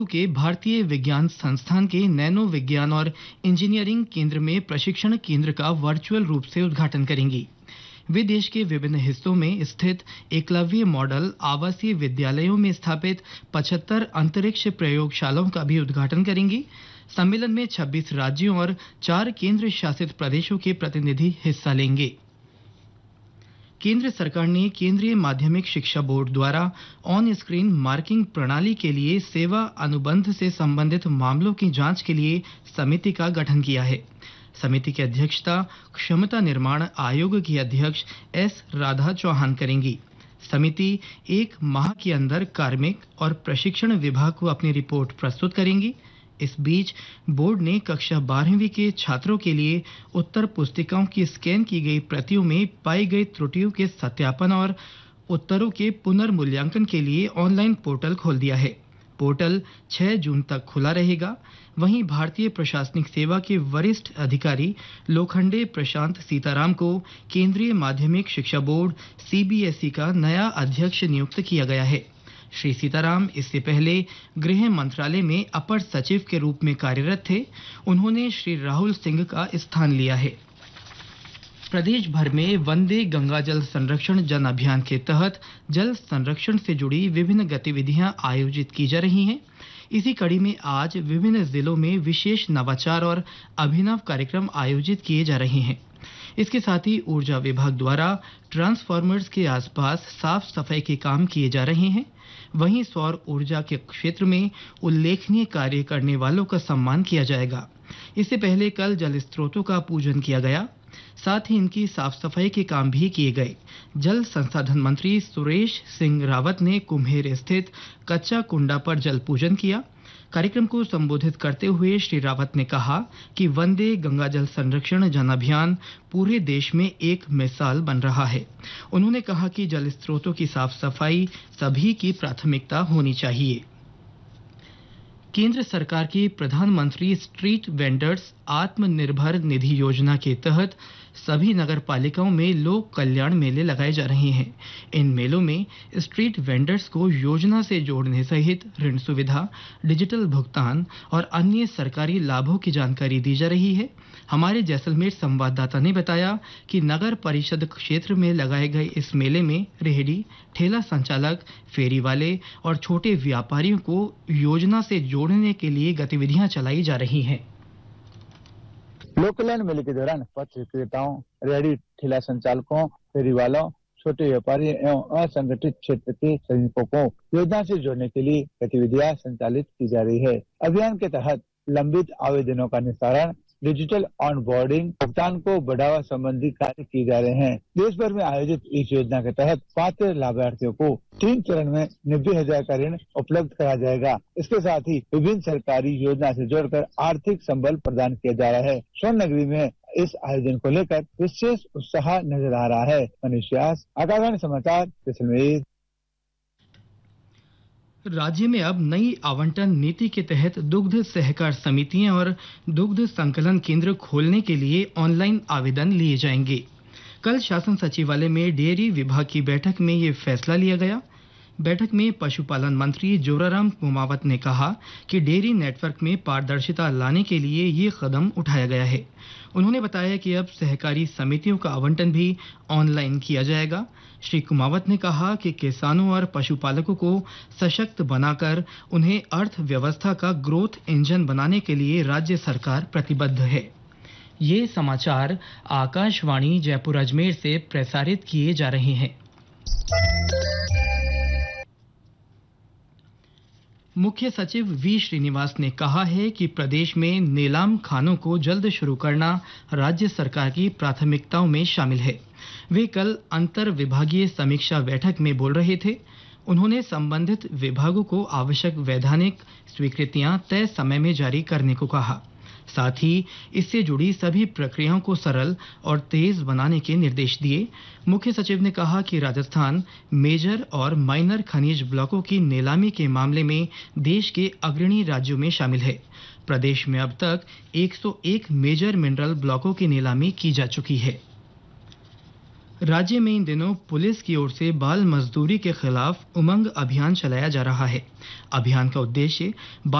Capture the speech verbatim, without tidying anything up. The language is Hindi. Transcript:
के भारतीय विज्ञान संस्थान के नैनो विज्ञान और इंजीनियरिंग केंद्र में प्रशिक्षण केंद्र का वर्चुअल रूप से उद्घाटन करेंगी। वे देश के विभिन्न हिस्सों में स्थित एकलव्य मॉडल आवासीय विद्यालयों में स्थापित पचहत्तर अंतरिक्ष प्रयोगशालाओं का भी उद्घाटन करेंगी। सम्मेलन में छब्बीस राज्यों और चार केंद्र शासित प्रदेशों के प्रतिनिधि हिस्सा लेंगे। केंद्र सरकार ने केंद्रीय माध्यमिक शिक्षा बोर्ड द्वारा ऑन स्क्रीन मार्किंग प्रणाली के लिए सेवा अनुबंध से संबंधित मामलों की जांच के लिए समिति का गठन किया है। समिति की अध्यक्षता क्षमता निर्माण आयोग की अध्यक्ष एस राधा चौहान करेंगी। समिति एक माह के अंदर कार्मिक और प्रशिक्षण विभाग को अपनी रिपोर्ट प्रस्तुत करेंगी। इस बीच बोर्ड ने कक्षा बारहवीं के छात्रों के लिए उत्तर पुस्तिकाओं की स्कैन की गई प्रतियों में पाई गई त्रुटियों के सत्यापन और उत्तरों के पुनर्मूल्यांकन के लिए ऑनलाइन पोर्टल खोल दिया है। पोर्टल छह जून तक खुला रहेगा। वहीं भारतीय प्रशासनिक सेवा के वरिष्ठ अधिकारी लोखंडे प्रशांत सीताराम को केंद्रीय माध्यमिक शिक्षा बोर्ड सीबीएसई का नया अध्यक्ष नियुक्त किया गया है। श्री सीताराम इससे पहले गृह मंत्रालय में अपर सचिव के रूप में कार्यरत थे। उन्होंने श्री राहुल सिंह का स्थान लिया है। प्रदेश भर में वंदे गंगा जल संरक्षण जन अभियान के तहत जल संरक्षण से जुड़ी विभिन्न गतिविधियां आयोजित की जा रही हैं। इसी कड़ी में आज विभिन्न जिलों में विशेष नवाचार और अभिनव कार्यक्रम आयोजित किए जा रहे हैं। इसके साथ ही ऊर्जा विभाग द्वारा ट्रांसफार्मर्स के आसपास साफ सफाई के काम किए जा रहे हैं। वहीं सौर ऊर्जा के क्षेत्र में उल्लेखनीय कार्य करने वालों का सम्मान किया जाएगा। इससे पहले कल जल स्रोतों का पूजन किया गया, साथ ही इनकी साफ सफाई के काम भी किए गए। जल संसाधन मंत्री सुरेश सिंह रावत ने कुम्हेर स्थित कच्चा कुंडा पर जल पूजन किया। कार्यक्रम को संबोधित करते हुए श्री रावत ने कहा कि वंदे गंगा जल संरक्षण जन अभियान पूरे देश में एक मिसाल बन रहा है। उन्होंने कहा कि जल स्रोतों की साफ सफाई सभी की प्राथमिकता होनी चाहिए। केंद्र सरकार की प्रधानमंत्री स्ट्रीट वेंडर्स आत्मनिर्भर निधि योजना के तहत सभी नगर पालिकाओं में लोक कल्याण मेले लगाए जा रहे हैं। इन मेलों में स्ट्रीट वेंडर्स को योजना से जोड़ने सहित ऋण सुविधा, डिजिटल भुगतान और अन्य सरकारी लाभों की जानकारी दी जा रही है। हमारे जैसलमेर संवाददाता ने बताया कि नगर परिषद क्षेत्र में लगाए गए इस मेले में रेहड़ी, ठेला संचालक, फेरी वाले और छोटे व्यापारियों को योजना से जोड़ने के लिए गतिविधियां चलाई जा रही हैं। लोक कल्याण मेले के दौरान पथ विक्रेताओं, रेहड़ी ठेला संचालकों, फेरी वालों, छोटे व्यापारी एवं असंगठित क्षेत्र के श्रमिकों को योजना से जोड़ने के लिए गतिविधियां संचालित की जा रही है। अभियान के तहत लंबित आवेदनों का निस्तारण, डिजिटल ऑन बोर्डिंग, भुगतान को बढ़ावा संबंधी कार्य किए जा रहे हैं। देश भर में आयोजित इस योजना के तहत पात्र लाभार्थियों को तीन चरण में नब्बे हजार का ऋण उपलब्ध कराया जाएगा। इसके साथ ही विभिन्न सरकारी योजना से जोड़कर आर्थिक संबल प्रदान किया जा रहा है। स्वर्ण नगरी में इस आयोजन को लेकर विशेष उत्साह नजर आ रहा है। मनीष व्यास, आकाशवाणी समाचार, जैसलमेर। राज्य में अब नई आवंटन नीति के तहत दुग्ध सहकार समितियां और दुग्ध संकलन केंद्र खोलने के लिए ऑनलाइन आवेदन लिए जाएंगे। कल शासन सचिवालय में डेयरी विभाग की बैठक में ये फैसला लिया गया। बैठक में पशुपालन मंत्री जोराराम कुमावत ने कहा कि डेयरी नेटवर्क में पारदर्शिता लाने के लिए ये कदम उठाया गया है। उन्होंने बताया कि अब सहकारी समितियों का आवंटन भी ऑनलाइन किया जाएगा। श्री कुमावत ने कहा कि किसानों और पशुपालकों को सशक्त बनाकर उन्हें अर्थव्यवस्था का ग्रोथ इंजन बनाने के लिए राज्य सरकार प्रतिबद्ध है। ये समाचार आकाशवाणी जयपुर अजमेर से प्रसारित किए जा रहे हैं। मुख्य सचिव वी श्रीनिवास ने कहा है कि प्रदेश में नीलाम खानों को जल्द शुरू करना राज्य सरकार की प्राथमिकताओं में शामिल है। वे कल अंतर विभागीय समीक्षा बैठक में बोल रहे थे। उन्होंने संबंधित विभागों को आवश्यक वैधानिक स्वीकृतियां तय समय में जारी करने को कहा। साथ ही इससे जुड़ी सभी प्रक्रियाओं को सरल और तेज बनाने के निर्देश दिए। मुख्य सचिव ने कहा कि राजस्थान मेजर और माइनर खनिज ब्लॉकों की नीलामी के मामले में देश के अग्रणी राज्यों में शामिल है। प्रदेश में अब तक एक सौ एक मेजर मिनरल ब्लॉकों की नीलामी की जा चुकी है। राज्य में इन दिनों पुलिस की ओर से बाल मजदूरी के खिलाफ उमंग अभियान चलाया जा रहा है। अभियान का उद्देश्य